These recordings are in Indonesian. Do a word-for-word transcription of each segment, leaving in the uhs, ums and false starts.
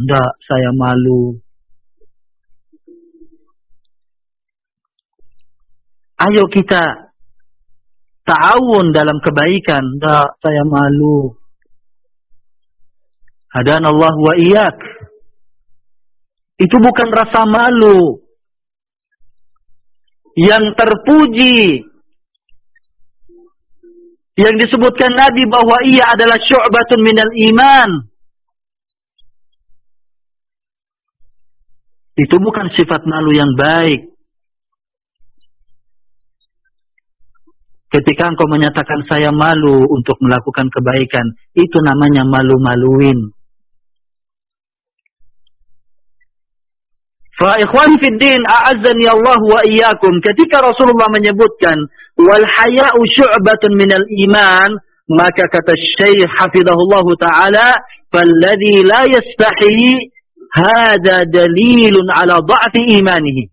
Enggak, saya malu. Ayo kita ta'awun dalam kebaikan. Enggak, saya malu. Hadanallahu wa iyyak. Itu bukan rasa malu. Yang terpuji, yang disebutkan Nabi bahwa ia adalah syu'batun minal iman. Itu bukan sifat malu yang baik. Ketika engkau menyatakan saya malu untuk melakukan kebaikan, itu namanya malu-maluin. Fa ikhwani fid din, a'azzani Allah wa iyyakum. Ketika Rasulullah menyebutkan wal haya'u syu'batun minal iman, maka kata Syekh hafizahullah taala, falladzi la yastahi hadza dalilun ala dha'fi imanihi.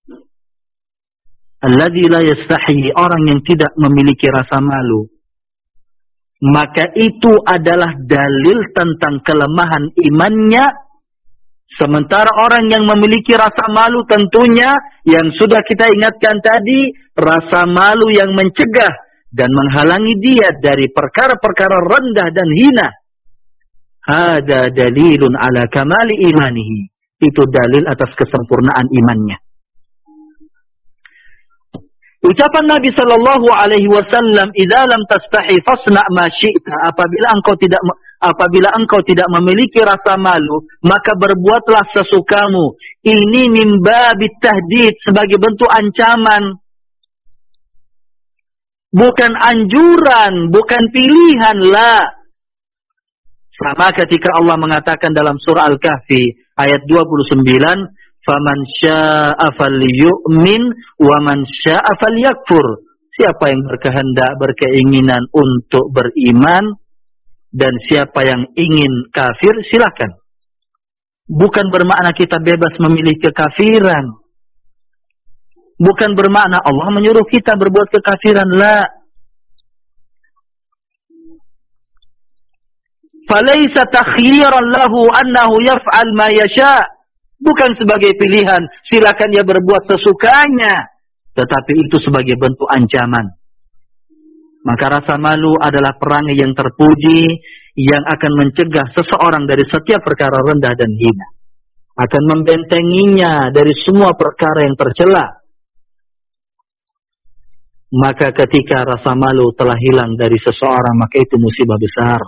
Alladzi la yastahi, orang yang tidak memiliki rasa malu, maka itu adalah dalil tentang kelemahan imannya. Sementara orang yang memiliki rasa malu tentunya yang sudah kita ingatkan tadi, rasa malu yang mencegah dan menghalangi dia dari perkara-perkara rendah dan hina. Hada dalilun ala kamali imanihi. Itu dalil atas kesempurnaan imannya. Ucapan Nabi sallallahu alaihi wasallam, "Idza lam tastahi fasna ma syi'ta." Apabila engkau tidak apabila engkau tidak memiliki rasa malu, maka berbuatlah sesukamu. Ini min babit tahdid, sebagai bentuk ancaman. Bukan anjuran, bukan pilihan, la. Sama ketika Allah mengatakan dalam surah Al-Kahfi ayat dua puluh sembilan, "Faman syaa'a falyu'min wa man syaa'a falyakfur." Siapa yang berkehendak, berkeinginan untuk beriman dan siapa yang ingin kafir, silakan. Bukan bermakna kita bebas memilih kekafiran. Bukan bermakna Allah menyuruh kita berbuat kekafiran, la. Falaysa takhyiran lahu annahu yaf'al ma yasha'. Bukan sebagai pilihan, silakan dia berbuat sesukanya. Tetapi itu sebagai bentuk ancaman. Maka rasa malu adalah perangai yang terpuji, yang akan mencegah seseorang dari setiap perkara rendah dan hina. Akan membentenginya dari semua perkara yang tercela. Maka ketika rasa malu telah hilang dari seseorang, maka itu musibah besar.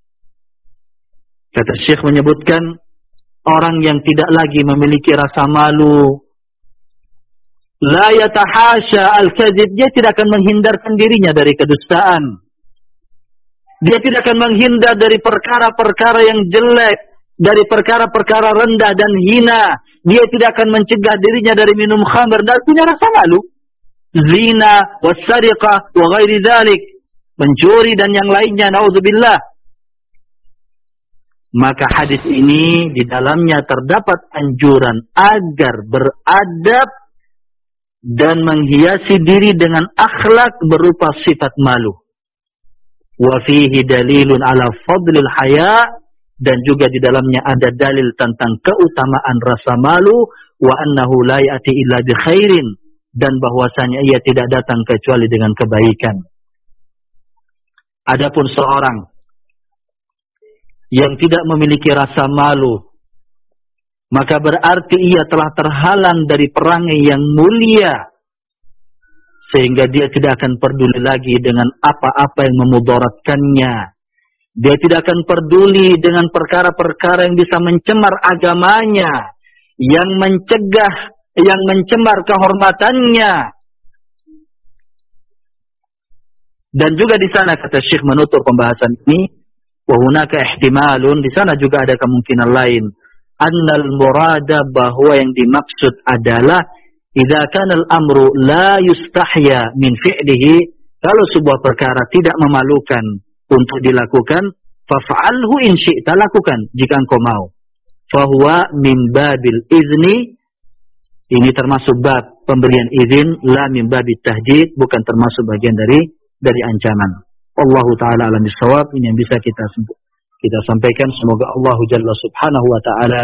Kata Syekh menyebutkan, orang yang tidak lagi memiliki rasa malu, la yatahasya al-kadzib, dia tidak akan menghindarkan dirinya dari kedustaan. Dia tidak akan menghindar dari perkara-perkara yang jelek, dari perkara-perkara rendah dan hina. Dia tidak akan mencegah dirinya dari minum khamr dan punya rasa malu. Zina, wassariqah, wa ghairi dzalik, mencuri dan yang lainnya, naudzubillah. Maka hadis ini di dalamnya terdapat anjuran agar beradab dan menghiasi diri dengan akhlak berupa sifat malu. Wa fihi dalilun ala fadlil haya, dan juga di dalamnya ada dalil tentang keutamaan rasa malu, wa annahu la ya'ti illa bi khairin, dan bahwasanya ia tidak datang kecuali dengan kebaikan. Adapun seorang yang tidak memiliki rasa malu, maka berarti ia telah terhalang dari perangai yang mulia, sehingga dia tidak akan peduli lagi dengan apa-apa yang memudaratkannya. Dia tidak akan peduli dengan perkara-perkara yang bisa mencemar agamanya, yang mencegah, yang mencemar kehormatannya. Dan juga di sana kata Syekh menutur pembahasan ini, wa hunaka ihtimalun, di sana juga ada kemungkinan lain. Annal murada, bahwa yang dimaksud adalah idza kana al-amru la yustahya min fi'lihi, kalau sebuah perkara tidak memalukan untuk dilakukan, faf'alhu in syi'ta, lakukan jika engkau mau. Fahuwa min babil izni, ini termasuk bab pemberian izin, la min babit tahdid, bukan termasuk bagian dari dari ancaman. Wallahu taala alam bisawab. Ini yang bisa kita kita sampaikan. Semoga Allah Jalla Subhanahu wa taala